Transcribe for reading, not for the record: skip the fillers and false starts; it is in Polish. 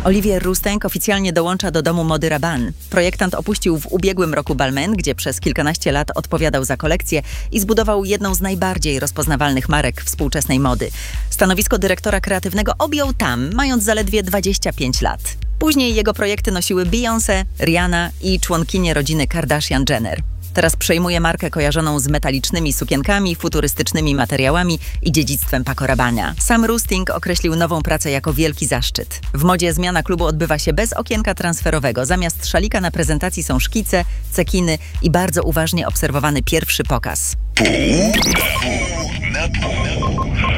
Olivier Rousteing oficjalnie dołącza do domu mody Rabanne. Projektant opuścił w ubiegłym roku Balmain, gdzie przez kilkanaście lat odpowiadał za kolekcję i zbudował jedną z najbardziej rozpoznawalnych marek współczesnej mody. Stanowisko dyrektora kreatywnego objął tam, mając zaledwie 25 lat. Później jego projekty nosiły Beyoncé, Rihanna i członkinie rodziny Kardashian-Jenner. Teraz przejmuje markę kojarzoną z metalicznymi sukienkami, futurystycznymi materiałami i dziedzictwem Paco Rabanne'a. Sam Rousteing określił nową pracę jako wielki zaszczyt. W modzie zmiana klubu odbywa się bez okienka transferowego. Zamiast szalika na prezentacji są szkice, cekiny i bardzo uważnie obserwowany pierwszy pokaz. Pół na pół.